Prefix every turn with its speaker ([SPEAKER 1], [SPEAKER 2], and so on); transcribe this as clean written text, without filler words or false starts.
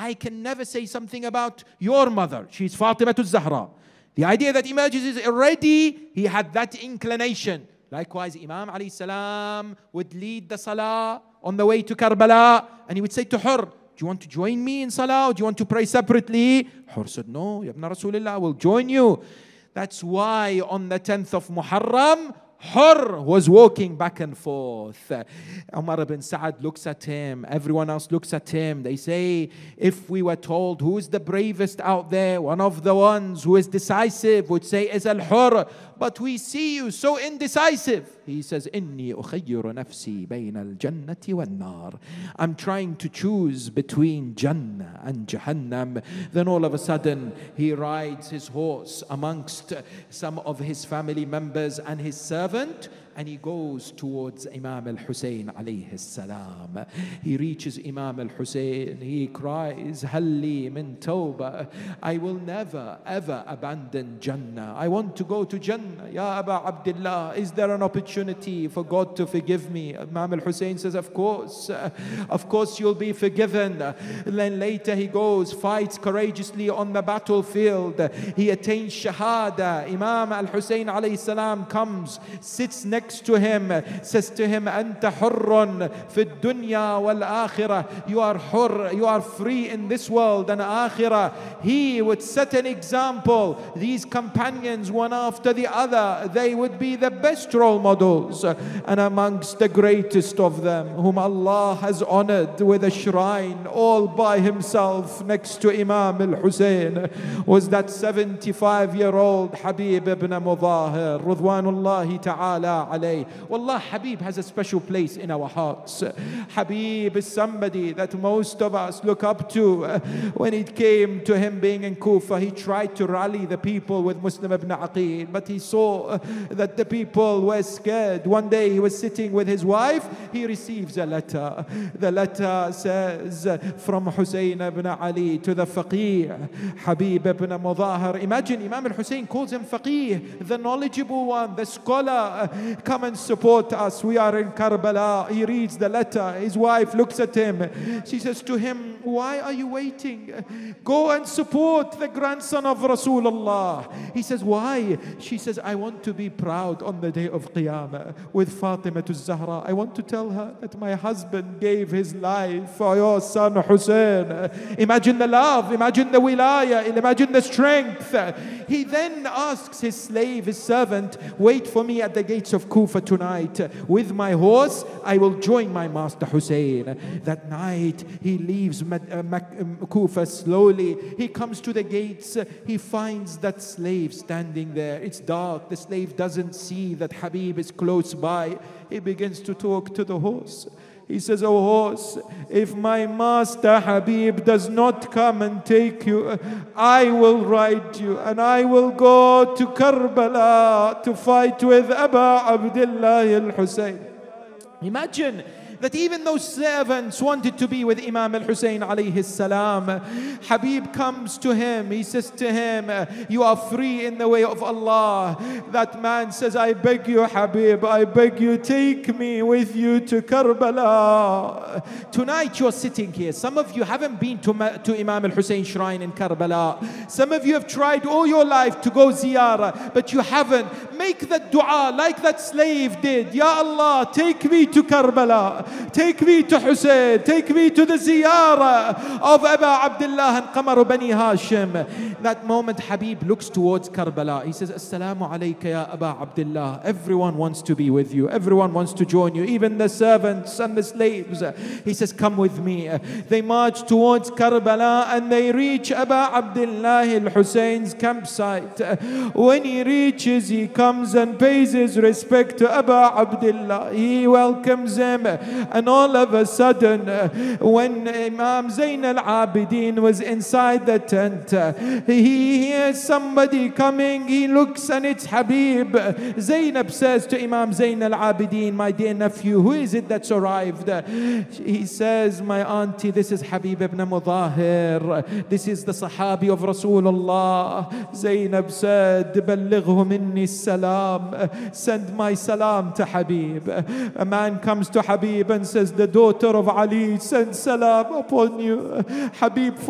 [SPEAKER 1] I can never say something about your mother. She's Fatima al-Zahra. The idea that emerges is already he had that inclination. Likewise, Imam alayhi salam would lead the salah on the way to Karbala, and he would say to her, do you want to join me in salah, or do you want to pray separately? Hur said, no, Ya ibn Rasulullah, I will join you. That's why on the 10th of Muharram, Hur was walking back and forth. Umar ibn Sa'ad looks at him. Everyone else looks at him. They say, if we were told who is the bravest out there, one of the ones who is decisive would say is Al-Hur. But we see you so indecisive. He says, Inni ukhayyiru nafsi bayna al-jannati wal-nar. I'm trying to choose between Jannah and Jahannam. Then all of a sudden, he rides his horse amongst some of his family members and his servant, and he goes towards Imam al-Hussein alayhi salam. He reaches Imam al-Hussein. He cries, Halli min tawbah. I will never ever abandon Jannah. I want to go to Jannah. Ya Aba Abdullah, is there an opportunity for God to forgive me? Imam al-Hussein says, of course you'll be forgiven. And then later he goes, fights courageously on the battlefield. He attains shahada. Imam al-Hussein alayhi salam comes, sits next to him, says to him, Anta hurrun fi dunya wal akhirah. You are hurr, you are free in this world and akhirah. He would set an example. These companions, one after the other, they would be the best role models. And amongst the greatest of them, whom Allah has honored with a shrine all by himself next to Imam al-Hussein, was that 75-year-old Habib ibn Mudahir, Ridwanullahi ta'ala alayh. Wallah, Habib has a special place in our hearts. Habib is somebody that most of us look up to. When it came to him being in Kufa, he tried to rally the people with Muslim ibn Aqil, but he saw that the people were scared. One day he was sitting with his wife, he receives a letter. The letter says, from Hussein ibn Ali to the faqih, Habib ibn Mudahir. Imagine, Imam al-Hussein calls him faqih, the knowledgeable one, the scholar. Come and support us. We are in Karbala. He reads the letter. His wife looks at him. She says to him, why are you waiting? Go and support the grandson of Rasulullah. He says, why? She says, I want to be proud on the day of Qiyamah with Fatima al-Zahra. I want to tell her that my husband gave his life for your son Hussein. Imagine the love, imagine the wilayah, imagine the strength. He then asks his slave, his servant, wait for me at the gates of Kufa tonight. With my horse, I will join my master Hussein. That night, he leaves Kufa slowly. He comes to the gates. He finds that slave standing there. It's dark. The slave doesn't see that Habib is close by. He begins to talk to the horse. He says, oh horse, if my master Habib does not come and take you, I will ride you and I will go to Karbala to fight with Aba Abdullah al-Hussein. Imagine that even those servants wanted to be with Imam al-Hussein alayhi salam. Habib comes to him. He says to him, you are free in the way of Allah. That man says, I beg you, Habib, I beg you, take me with you to Karbala. Tonight you are sitting here. Some of you haven't been to Imam al-Hussein shrine in Karbala. Some of you have tried all your life to go ziyarah, but you haven't. Make that dua like that slave did. Ya Allah, take me to Karbala. Take me to Hussein. Take me to the ziyarah of Aba Abdullah and Qamar Bani Hashim. That moment, Habib looks towards Karbala. He says, Assalamu alayka ya Aba Abdullah. Everyone wants to be with you. Everyone wants to join you. Even the servants and the slaves. He says, come with me. They march towards Karbala and they reach Aba Abdullah al-Hussein's campsite. When he reaches, he comes and pays his respect to Aba Abdullah. He welcomes him. And all of a sudden, when Imam Zain al-Abidin was inside the tent, he hears somebody coming. He looks and it's Habib. Zainab says to Imam Zain al-Abidin, my dear nephew, who is it that's arrived? He says, my auntie, this is Habib ibn Mudahir. This is the Sahabi of Rasulullah. Zainab said, بلغه مني السلام. Send my salam to Habib. A man comes to Habib and says, the daughter of Ali sends salam upon you. Habib